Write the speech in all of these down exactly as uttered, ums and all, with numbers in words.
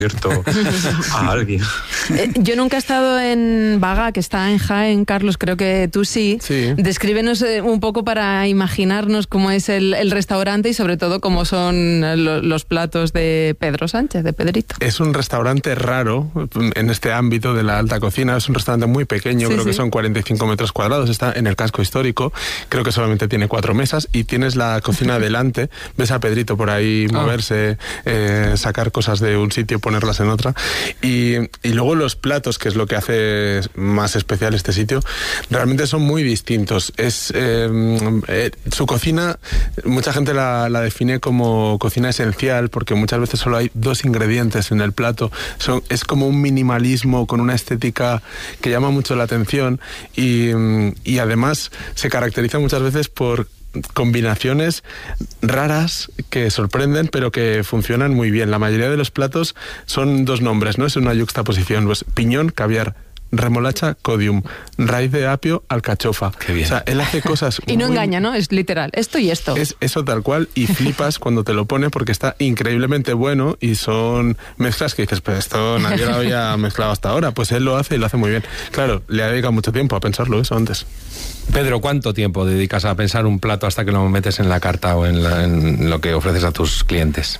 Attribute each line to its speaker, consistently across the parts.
Speaker 1: a alguien.
Speaker 2: Eh, yo nunca he estado en Bagá, que está en Jaén, Carlos, creo que tú sí.
Speaker 3: Sí.
Speaker 2: Descríbenos eh, un poco para imaginarnos cómo es el, el restaurante y sobre todo cómo son lo, los platos de Pedro Sánchez, de Pedrito.
Speaker 3: Es un restaurante raro en este ámbito de la alta cocina. Es un restaurante muy pequeño,
Speaker 2: Sí,
Speaker 3: creo
Speaker 2: sí.
Speaker 3: que son cuarenta y cinco metros cuadrados. Está en el casco histórico. Creo que solamente tiene cuatro mesas y tienes la cocina delante. Ves a Pedrito por ahí
Speaker 4: Ah.
Speaker 3: moverse, eh, sacar cosas de un sitio, ponerlas en otra. Y, y luego los platos, que es lo que hace más especial este sitio, realmente son muy distintos. Es eh, eh, su cocina, mucha gente la, la define como cocina esencial porque muchas veces solo hay dos ingredientes en el plato. Son, es como un minimalismo con una estética que llama mucho la atención y, y además se caracteriza muchas veces por combinaciones raras que sorprenden pero que funcionan muy bien. La mayoría de los platos son dos nombres, ¿no? Es una yuxtaposición, pues piñón, caviar, remolacha, codium, raíz de apio, alcachofa.
Speaker 4: Qué bien.
Speaker 3: O sea, él hace cosas
Speaker 2: Y no
Speaker 3: muy...
Speaker 2: engaña, ¿no? Es literal, esto y esto.
Speaker 3: Es eso tal cual y flipas cuando te lo pone porque está increíblemente bueno y son mezclas que dices, pero esto nadie lo había mezclado hasta ahora. Pues él lo hace y lo hace muy bien. Claro, le ha dedicado mucho tiempo a pensarlo eso antes.
Speaker 4: Pedro, ¿cuánto tiempo dedicas a pensar un plato hasta que lo metes en la carta o en, la, en lo que ofreces a tus clientes?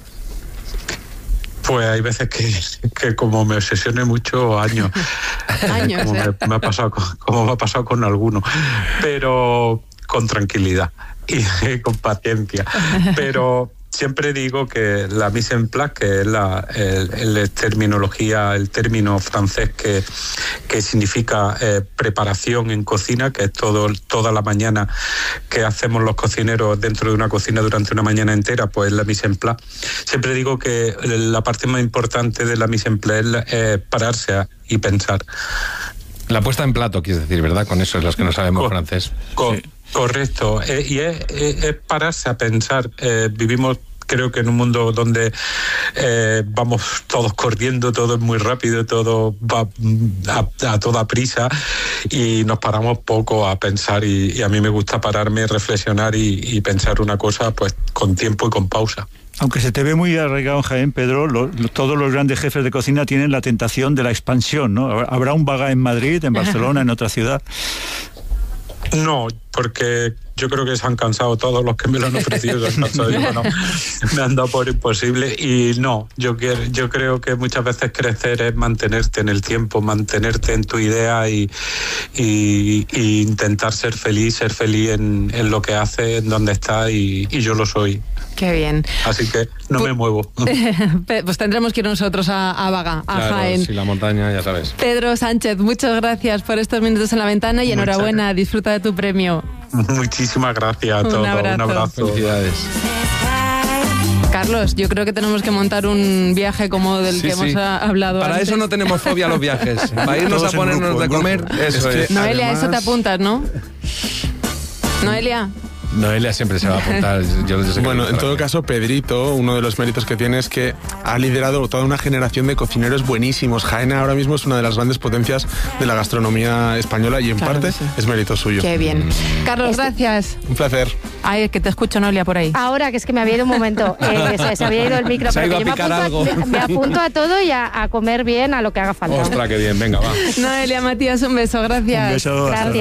Speaker 1: Pues hay veces que, que como me obsesione mucho, años.
Speaker 2: Años,
Speaker 1: como,
Speaker 2: ¿eh?
Speaker 1: me, me ha pasado con, como me ha pasado con algunos. Pero con tranquilidad y con paciencia. Pero siempre digo que la mise en place, que es la el, el terminología, el término francés que, que significa eh, preparación en cocina, que es todo, toda la mañana que hacemos los cocineros dentro de una cocina durante una mañana entera, pues la mise en place. Siempre digo que la parte más importante de la mise en place es la, eh, pararse a, y pensar.
Speaker 4: La puesta en plato, quieres decir, ¿verdad? Con eso es los que no sabemos
Speaker 1: Co-
Speaker 4: francés.
Speaker 1: Co-
Speaker 3: Sí.
Speaker 1: Correcto. Eh, y es, es, es pararse a pensar. Eh, vivimos, creo que en un mundo donde eh, vamos todos corriendo, todo es muy rápido, todo va a, a toda prisa y nos paramos poco a pensar y, y a mí me gusta pararme, reflexionar y, y pensar una cosa pues con tiempo y con pausa.
Speaker 5: Aunque se te ve muy arraigado en Jaén, Pedro, lo, lo, todos los grandes jefes de cocina tienen la tentación de la expansión, ¿no? Habrá un Bagá en Madrid, en Barcelona, en otra ciudad.
Speaker 1: No, porque yo creo que se han cansado todos los que me lo han ofrecido, se han cansado, yo, no, me han dado por imposible y no, yo, quiero, yo creo que muchas veces crecer es mantenerte en el tiempo, mantenerte en tu idea y, y, y intentar ser feliz, ser feliz en, en lo que haces, en donde estás y, y yo lo soy.
Speaker 2: Qué bien.
Speaker 1: Así que no
Speaker 2: Pu-
Speaker 1: me muevo.
Speaker 2: Pues tendremos que ir nosotros a, a Bagá, a
Speaker 4: Claro,
Speaker 2: Jaén.
Speaker 4: si la montaña, ya sabes.
Speaker 2: Pedro Sánchez, muchas gracias por estos minutos en la ventana y
Speaker 1: Muchas
Speaker 2: enhorabuena, disfruta de tu premio.
Speaker 1: Muchísimas gracias a
Speaker 2: Un
Speaker 1: todos.
Speaker 2: abrazo.
Speaker 1: Un abrazo.
Speaker 4: Felicidades.
Speaker 2: Carlos, yo creo que tenemos que montar un viaje como del
Speaker 4: Sí,
Speaker 2: que
Speaker 4: sí.
Speaker 2: hemos a- hablado
Speaker 4: Para
Speaker 2: antes.
Speaker 4: eso no tenemos fobia a los viajes. Para irnos
Speaker 5: Todos
Speaker 4: a
Speaker 5: en
Speaker 4: ponernos
Speaker 5: grupo,
Speaker 4: de
Speaker 5: en
Speaker 4: comer,
Speaker 5: grupo.
Speaker 4: eso
Speaker 3: Es que-
Speaker 4: es.
Speaker 2: Noelia,
Speaker 3: Además-
Speaker 2: eso te apuntas, ¿no? Noelia.
Speaker 4: Noelia siempre se va a apuntar. Yo, yo sé que
Speaker 3: Bueno,
Speaker 4: le
Speaker 3: en
Speaker 4: gusta
Speaker 3: todo
Speaker 4: la-
Speaker 3: caso, Pedrito, uno de los méritos que tiene es que ha liderado toda una generación de cocineros buenísimos. Jaén ahora mismo es una de las grandes potencias de la gastronomía española y en
Speaker 2: Claro
Speaker 3: parte
Speaker 2: que sí.
Speaker 3: es mérito suyo.
Speaker 2: Qué bien. Carlos, gracias.
Speaker 3: Un placer.
Speaker 2: Ay, que te escucho, Noelia, por ahí.
Speaker 6: Ahora, que es que me había ido un momento, eh, se, se había ido el micro,
Speaker 4: Se ha
Speaker 6: pero
Speaker 4: ido
Speaker 6: que
Speaker 4: a
Speaker 6: yo me
Speaker 4: picar
Speaker 6: apunto,
Speaker 4: algo.
Speaker 6: a, me apunto a todo y a, a comer bien, a lo que haga falta.
Speaker 4: Ostras, qué bien, venga, va.
Speaker 2: Noelia, Matías, un beso, gracias.
Speaker 5: Un beso. hasta
Speaker 6: Gracias.